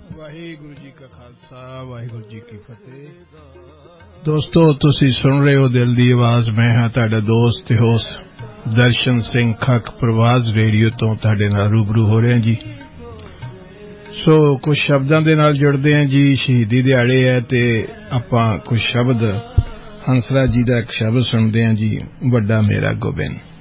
ਵਾਹਿਗੁਰੂ ਜੀ ਕਾ ਖਾਲਸਾ ਵਾਹਿਗੁਰੂ ਜੀ ਕੀ ਫਤਿਹ। ਦੋਸਤੋ, ਤੁਸੀਂ ਸੁਣ ਰਹੇ ਹੋ ਦਿਲ ਦੀ ਆਵਾਜ਼। ਮੈਂ ਹਾਂ ਤੁਹਾਡਾ ਦੋਸਤ ਤੇ ਹੋਸਟ ਦਰਸ਼ਨ ਸਿੰਘ ਖੱਕ। ਪ੍ਰਵਾਜ਼ ਰੇਡੀਓ ਤੋਂ ਤੁਹਾਡੇ ਨਾਲ ਰੂਬਰੂ ਹੋ ਰਿਹਾ ਜੀ। ਸੋ ਕੁਝ ਸ਼ਬਦਾਂ ਦੇ ਨਾਲ ਜੁੜਦੇ ਹਾਂ ਜੀ। ਸ਼ਹੀਦੀ ਦਿਹਾੜੇ ਹੈ ਤੇ ਆਪਾਂ ਕੁਝ ਸ਼ਬਦ ਹੰਸਰਾਜ ਜੀ ਦਾ ਇੱਕ ਸ਼ਬਦ ਸੁਣਦੇ ਹਾਂ ਜੀ। ਵੱਡਾ ਮੇਰਾ ਗੋਬਿੰਦ।